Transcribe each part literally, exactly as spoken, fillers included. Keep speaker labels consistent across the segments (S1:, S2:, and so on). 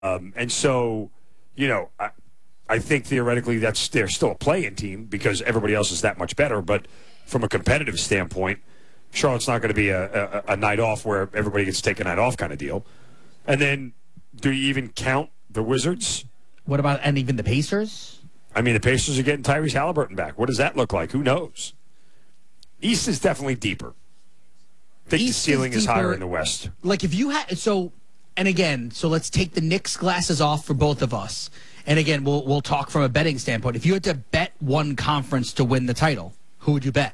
S1: Um, and so, you know, I, I think theoretically that's they're still a play-in team because everybody else is that much better. But from a competitive standpoint, Charlotte's not going to be a, a, a night off where everybody gets to take a night off kind of deal. And then do you even count the Wizards?
S2: What about, and even the Pacers?
S1: I mean, the Pacers are getting Tyrese Halliburton back. What does that look like? Who knows? East is definitely deeper. I think
S2: East
S1: the ceiling
S2: is,
S1: is
S2: deeper,
S1: higher in the West.
S2: Like if you had, so, and again, so let's take the Knicks glasses off for both of us. And again, we'll we'll talk from a betting standpoint. If you had to bet one conference to win the title, who would you bet?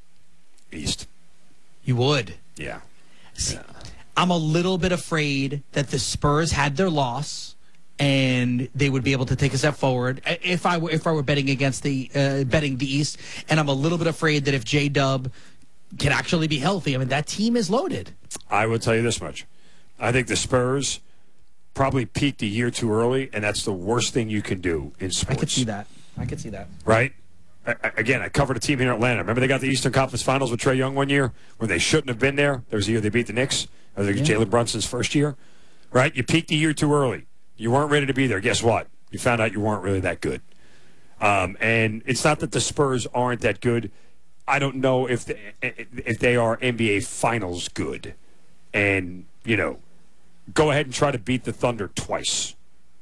S1: East.
S2: You would?
S1: Yeah.
S2: See,
S1: yeah.
S2: I'm a little bit afraid that the Spurs had their loss and they would be able to take a step forward if I were if I were betting against the uh, betting the East. And I'm a little bit afraid that if J-Dub can actually be healthy, I mean, that team is loaded. I
S1: will tell you this much. I think the Spurs probably peaked a year too early, and that's the worst thing you can do in sports.
S2: I could see that. I could see that.
S1: Right? I, I, again, I covered a team here in Atlanta. Remember they got the Eastern Conference Finals with Trae Young one year when they shouldn't have been there? There was a year they beat the Knicks. I think it was
S2: yeah.
S1: Jalen Brunson's first year. Right? You peaked a year too early. You weren't ready to be there. Guess what? You found out you weren't really that good. Um, and it's not that the Spurs aren't that good. I don't know if they, if they are N B A Finals good. And, you know, go ahead and try to beat the Thunder twice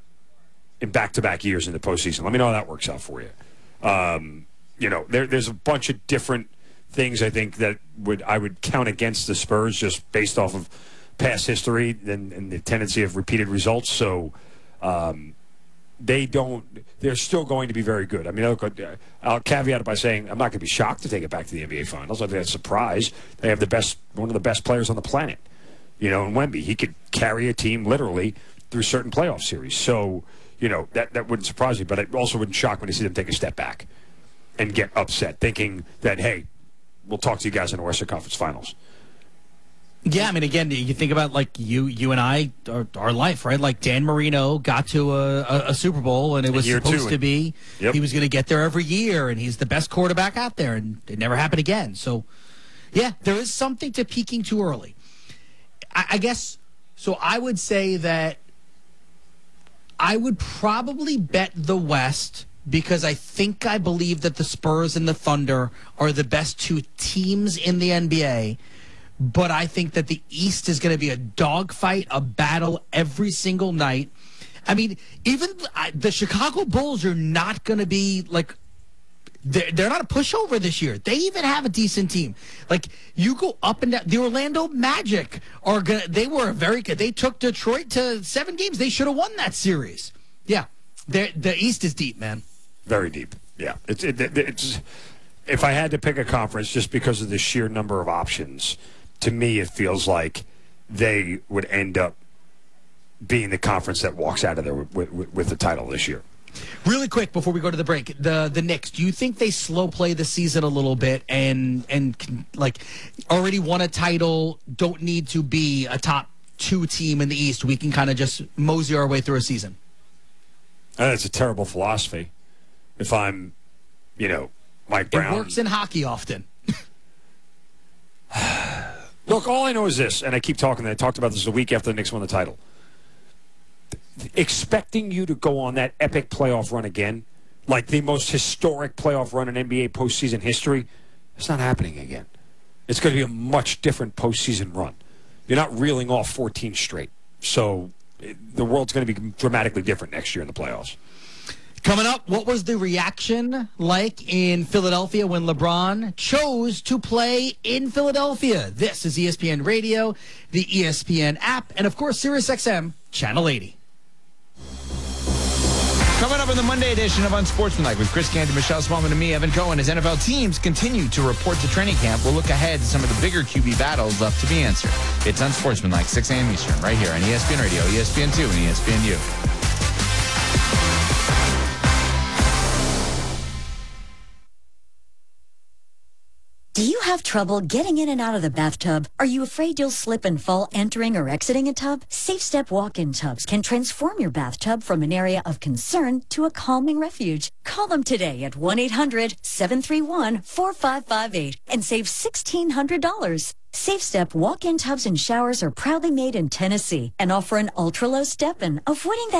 S1: in back-to-back years in the postseason. Let me know how that works out for you. Um, you know, there, there's a bunch of different things I think that would I would count against the Spurs just based off of past history and, and the tendency of repeated results. So um, they don't – they're still going to be very good. I mean, I'll, I'll caveat it by saying I'm not going to be shocked to take it back to the N B A Finals. I think that's a surprise. They have the best – one of the best players on the planet. You know, in Wemby, he could carry a team literally through certain playoff series. So, you know, that, that wouldn't surprise me, but it also wouldn't shock me to see them take a step back and get upset, thinking that, hey, we'll talk to you guys in the Western Conference Finals.
S2: Yeah, I mean, again, you think about, like, you you and I, our, our life, right? Like, Dan Marino got to a, a, a Super Bowl, and it was supposed to be yep. he was going to get there every year, and he's the best quarterback out there, and it never happened again. So, yeah, there is something to peaking too early. I, I guess, so I would say that I would probably bet the West because I think I believe that the Spurs and the Thunder are the best two teams in the N B A. But I think that the East is going to be a dogfight, a battle every single night. I mean, even the Chicago Bulls are not going to be like they're, they're not a pushover this year. They even have a decent team. Like you go up and down. The Orlando Magic are going. They were very good. They took Detroit to seven games. They should have won that series. Yeah, the East is deep, man.
S1: Very deep. Yeah, it's it, it's. If I had to pick a conference, just because of the sheer number of options. To me, it feels like they would end up being the conference that walks out of there with, with, with the title this year.
S2: Really quick before we go to the break, the the Knicks. Do you think they slow play the season a little bit and and like already won a title? Don't need to be a top two team in the East. We can kind of just mosey our way through a season.
S1: That's a terrible philosophy. If I'm, you know, Mike Brown,
S2: it works in hockey often.
S1: Look, all I know is this, and I keep talking, I talked about this a week after the Knicks won the title. Expecting you to go on that epic playoff run again, like the most historic playoff run in N B A postseason history, it's not happening again. It's going to be a much different postseason run. You're not reeling off fourteen straight. So the world's going to be dramatically different next year in the playoffs.
S2: Coming up, what was the reaction like in Philadelphia when LeBron chose to play in Philadelphia? This is E S P N Radio, the E S P N app, and of course, SiriusXM Channel eighty.
S3: Coming up in the Monday edition of Unsportsmanlike with Chris Canty, Michelle Smallman, and me, Evan Cohen, as N F L teams continue to report to training camp, we'll look ahead to some of the bigger Q B battles left to be answered. It's Unsportsmanlike, six a.m. Eastern, right here on E S P N Radio, E S P N two, and E S P N U.
S4: Do you have trouble getting in and out of the bathtub? Are you afraid you'll slip and fall entering or exiting a tub? SafeStep walk-in tubs can transform your bathtub from an area of concern to a calming refuge. Call them today at one eight hundred seven three one four five five eight and save sixteen hundred dollars. SafeStep walk-in tubs and showers are proudly made in Tennessee and offer an ultra-low step-in, avoiding that